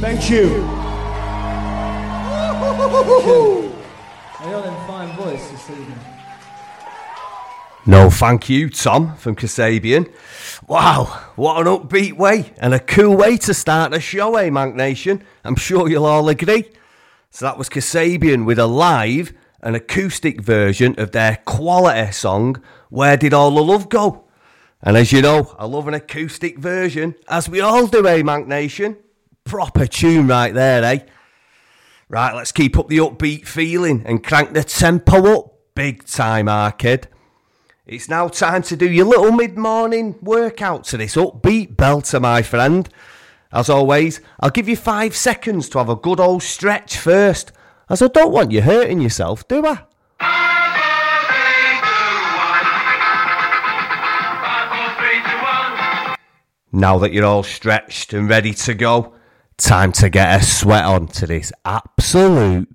Thank you. Are you all in fine voice this evening? No, thank you, Tom from Kasabian. Wow, what an upbeat way and a cool way to start a show, eh, Manc Nation? I'm sure you'll all agree. So that was Kasabian with a live and acoustic version of their quality song, Where Did All the Love Go? And as you know, I love an acoustic version, as we all do, eh, Manc Nation? Proper tune right there, eh? Right, let's keep up the upbeat feeling and crank the tempo up big time, Arcade. It's now time to do your little mid-morning workout to this upbeat belter, my friend. As always, I'll give you 5 seconds to have a good old stretch first, as I don't want you hurting yourself, do I? Now that you're all stretched and ready to go, time to get a sweat on to this absolute